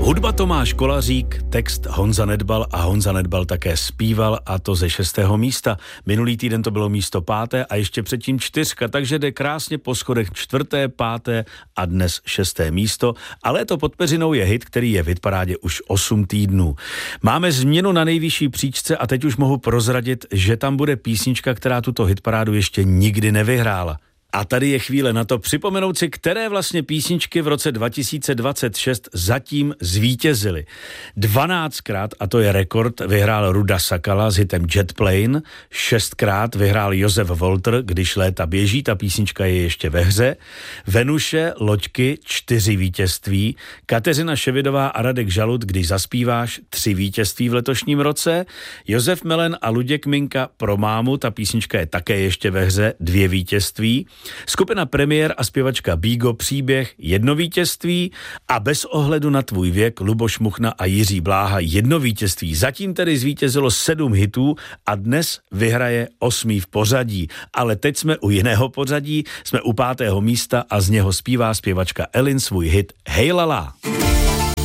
Hudba Tomáš Kolařík, text Honza Nedbal a Honza Nedbal také zpíval, a to ze 6. místa. Minulý týden to bylo místo 5. a ještě předtím 4, takže jde krásně po schodech 4., 5. a dnes 6. místo. A Léto pod peřinou je hit, který je v hitparádě už 8 týdnů. Máme změnu na nejvyšší příčce a teď už mohu prozradit, že tam bude písnička, která tuto hitparádu ještě nikdy nevyhrála. A tady je chvíle na to připomenout si, které vlastně písničky v roce 2026 zatím zvítězily. 12krát, a to je rekord, vyhrál Ruda Sakala s hitem Jet Plane, 6krát vyhrál Josef Walter, Když léta běží, ta písnička je ještě ve hře, Venuše, Loďky, 4 vítězství, Kateřina Ševidová a Radek Žalud, Když zaspíváš, 3 vítězství v letošním roce, Josef Melen a Luděk Minka Pro mámu, ta písnička je také ještě ve hře, 2 vítězství, skupina Premiér a zpěvačka Bígo Příběh, 1 vítězství a Bez ohledu na tvůj věk Luboš Muchna a Jiří Bláha 1 vítězství. Zatím tedy zvítězilo 7 hitů a dnes vyhraje 8. v pořadí. Ale teď jsme u jiného pořadí, jsme u 5. místa a z něho zpívá zpěvačka Elin svůj hit Hej lala.